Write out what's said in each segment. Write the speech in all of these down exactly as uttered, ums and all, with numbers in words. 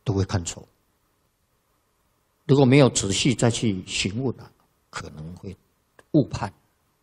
都会看错。如果没有仔细再去询问啊，可能会误判。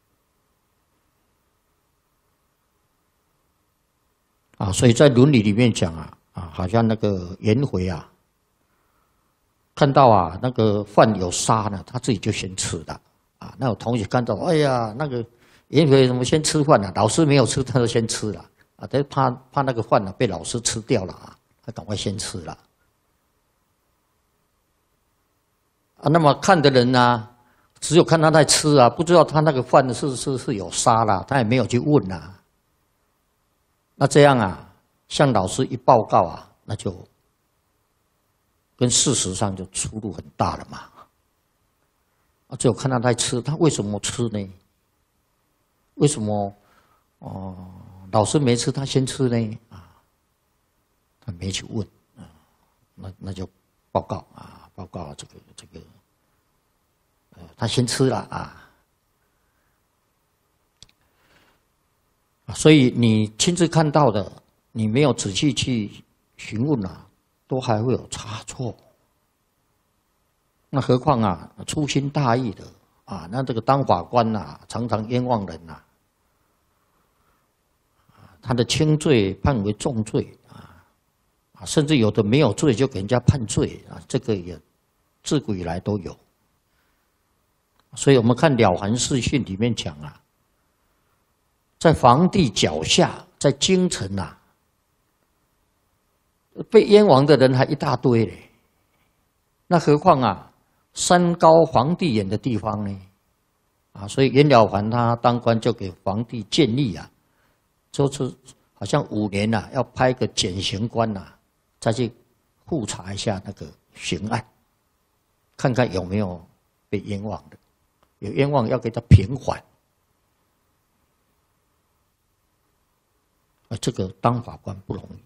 啊，所以在伦理里面讲啊，啊，好像那个颜回啊，看到啊那个饭有沙呢，他自己就先吃了。啊，那有同学看到，哎呀，那个颜回怎么先吃饭呢？老师没有吃，他就先吃了。啊，他怕怕那个饭呢被老师吃掉了啊，他赶快先吃了。啊，那么看的人呢、啊，只有看他在吃啊，不知道他那个饭是是是有沙啦，他也没有去问啊。那这样啊，向老师一报告啊，那就跟事实上就出入很大了嘛。啊，只有看他在吃，他为什么吃呢？为什么哦、呃，老师没吃，他先吃呢？啊，他没去问啊，那那就报告啊，报告这个这个，呃，他先吃了啊。所以你亲自看到的，你没有仔细去询问啊，都还会有差错。那何况啊，粗心大意的啊，那这个当法官呐、啊，常常冤枉人呐、啊，他的轻罪判为重罪啊，啊，甚至有的没有罪就给人家判罪啊，这个也自古以来都有。所以我们看《了凡四训》里面讲啊。在皇帝脚下，在京城啊，被冤枉的人还一大堆嘞。那何况啊，山高皇帝远的地方呢？啊，所以袁了凡他当官就给皇帝建议啊，就是好像五年呐、啊，要派个检刑官呐、啊，再去复查一下那个刑案，看看有没有被冤枉的，有冤枉要给他平缓。啊，这个当法官不容易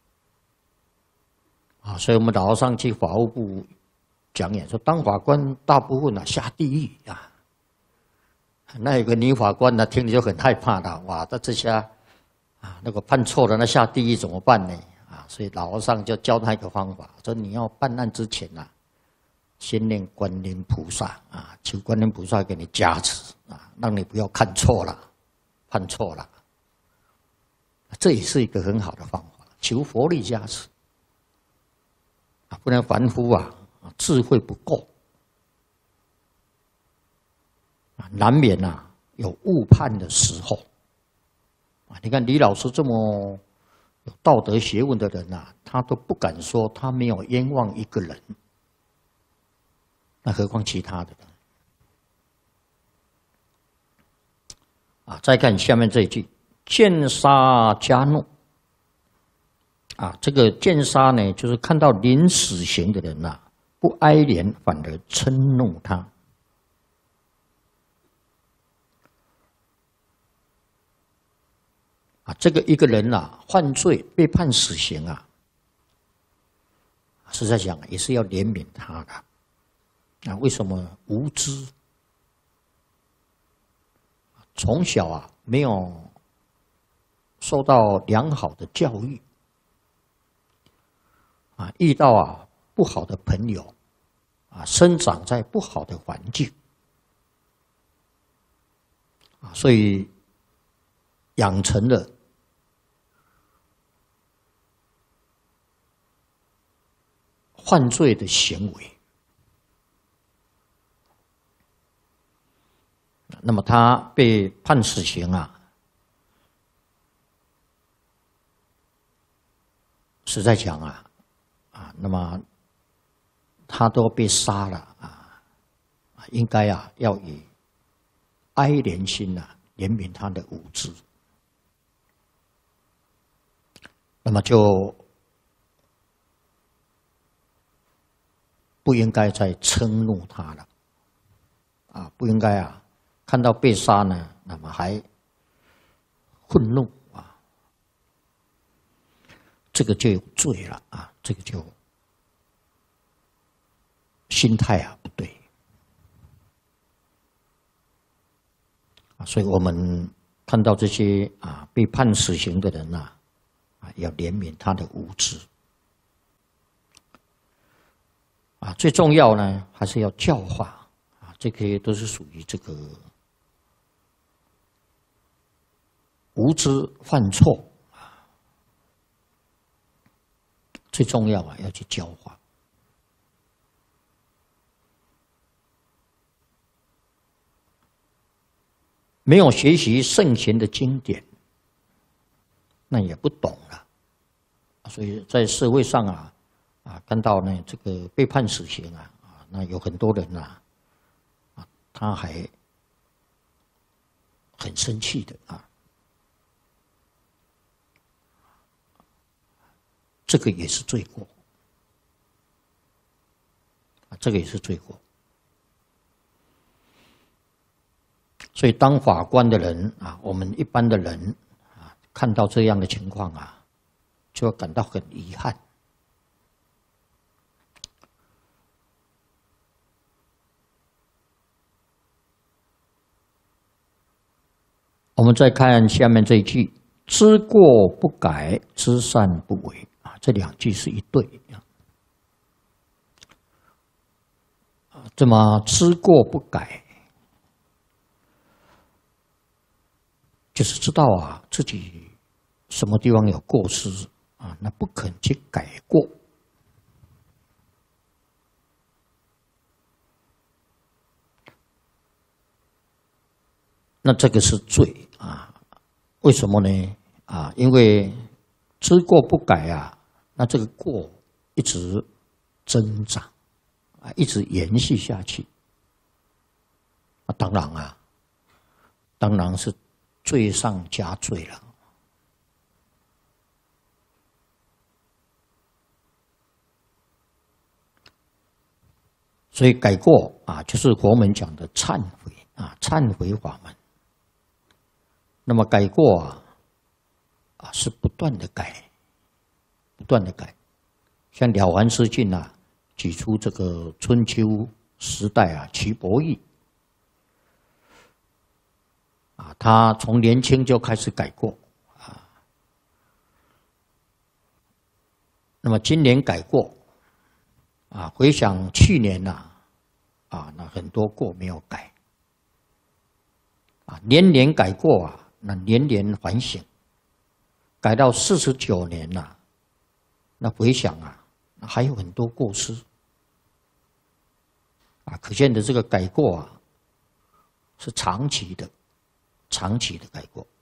啊，所以我们老上去法务部讲演说，当法官大部分啊下地狱啊。那有个女法官呢，听了就很害怕了，哇，那这下啊，那个判错了，那下地狱怎么办呢？啊，所以老和尚就教他一个方法，说你要办案之前啊，先念观音菩萨啊，求观音菩萨给你加持啊，让你不要看错了，判错了。这也是一个很好的方法，求佛力加持啊，不然凡夫啊，智慧不够啊，难免啊有误判的时候啊。你看李老师这么有道德学问的人啊，他都不敢说他没有冤枉一个人，那何况其他的人啊？再看下面这一句。见杀加怒啊，这个见杀呢，就是看到临死刑的人呐、啊，不哀怜，反而嗔怒他。啊，这个一个人呐、啊，犯罪被判死刑啊，实在讲也是要怜悯他的。啊，为什么无知？从小啊没有受到良好的教育，啊，遇到啊不好的朋友，啊，生长在不好的环境，啊，所以养成了犯罪的行为。那么他被判死刑啊。实在讲啊，啊，那么他都被杀了啊，应该啊要以哀怜心啊怜悯他的无知，那么就不应该再嗔怒他了，啊，不应该啊看到被杀呢，那么还愤怒。这个就有罪了啊！这个就心态啊不对啊，所以我们看到这些啊被判死刑的人呐，啊要怜悯他的无知啊，最重要呢还是要教化啊，这些都是属于这个无知犯错啊，最重要啊要去教化。没有学习圣贤的经典，那也不懂了，所以在社会上啊。啊，看到呢，这个被判死刑啊，啊，那有很多人呐，啊，他还很生气的啊，这个也是罪过，啊，这个也是罪过。所以，当法官的人啊，我们一般的人啊，看到这样的情况啊，就会感到很遗憾。我们再看下面这一句：“知过不改，知善不为。”啊，这两句是一对啊。这么知过不改，就是知道啊自己什么地方有过失啊，那不肯去改过。那这个是罪啊？为什么呢？啊，因为知过不改啊，那这个过一直增长啊，一直延续下去。啊，当然啊，当然是罪上加罪了。所以改过啊，就是佛门讲的忏悔啊，忏悔法门。那么改过啊，啊是不断的改，不断的改。像了凡四训啊，举出这个春秋时代啊，瞿伯义啊，他从年轻就开始改过啊。那么今年改过啊，回想去年呐，啊，啊，那很多过没有改啊，年年改过啊。那年年反省，改到四十九年了、啊，那回想啊，还有很多过失啊，可见的这个改过啊，是长期的，长期的改过。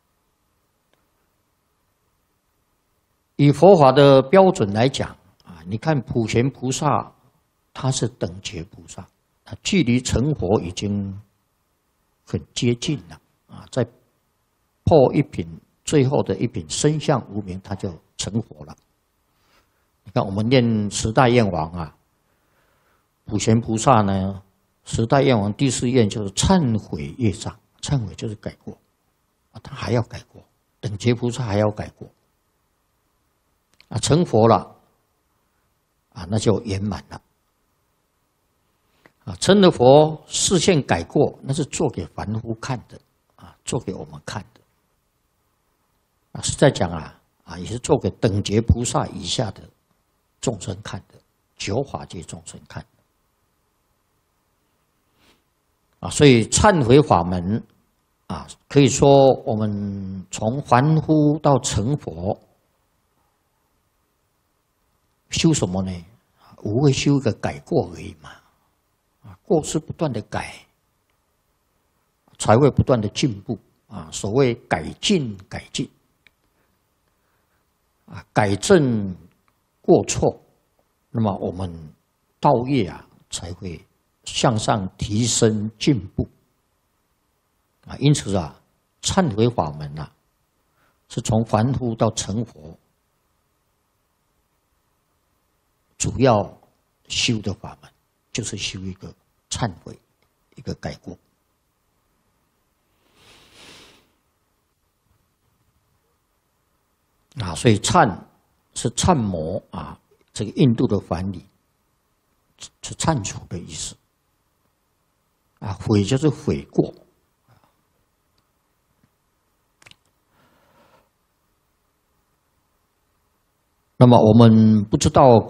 以佛法的标准来讲啊，你看普贤菩萨，他是等觉菩萨，他距离成佛已经很接近了啊，在破一品，最后的一品身相无明，他就成佛了。你看，我们念十大愿王啊，普贤菩萨呢，十大愿王第四愿就是忏悔业障，忏悔就是改过啊，他还要改过，等觉菩萨还要改过啊，成佛了啊，那就圆满了啊，成了佛视线改过，那是做给凡夫看的啊，做给我们看的。啊，是在讲啊，啊，也是做给等觉菩萨以下的众生看的，九法界众生看的。啊，所以忏悔法门，啊，可以说我们从凡夫到成佛，修什么呢？无非修一个改过而已嘛。啊，过失不断的改，才会不断的进步。啊，所谓改进，改进。啊，改正过错，那么我们道业啊才会向上提升进步。啊，因此啊，忏悔法门啊，是从凡夫到成佛主要修的法门，就是修一个忏悔，一个改过。啊，所以忏是忏魔啊，这个印度的梵语是忏除的意思。啊，悔就是悔过。那么我们不知道